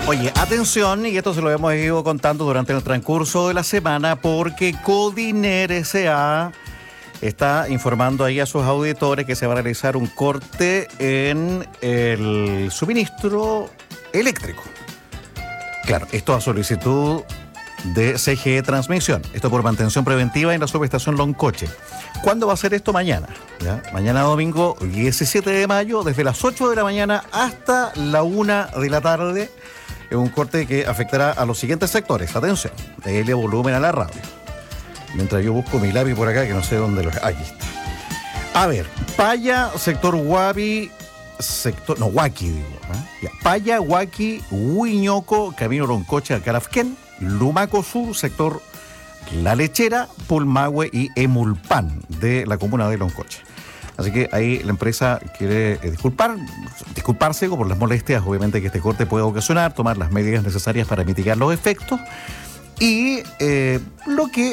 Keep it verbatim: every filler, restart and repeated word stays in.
Oye, atención, y esto se lo hemos ido contando durante el transcurso de la semana, porque Codiner S A está informando ahí a sus auditores que se va a realizar un corte en el suministro eléctrico. Claro, esto a solicitud de C G E Transmisión. Esto por mantención preventiva en la subestación Loncoche. ¿Cuándo va a ser esto? Mañana. ¿Ya? Mañana domingo diecisiete de mayo, desde las ocho de la mañana hasta la una de la tarde. Es un corte que afectará a los siguientes sectores. Atención, dele volumen a la radio. Mientras yo busco mi lápiz por acá, que no sé dónde lo... Aquí está. A ver, Paya, sector Guapi, sector... No, Huaki, digo. ¿eh? Ya. Paya, Huaki, Huiñoco, Camino Loncoche, Alcarafquén, Lumaco Sur, sector La Lechera, Pulmahue y Emulpan, de la comuna de Loncoche. Así que ahí la empresa quiere eh, disculpar, disculparse por las molestias, obviamente, que este corte puede ocasionar, tomar las medidas necesarias para mitigar los efectos. Y eh, lo que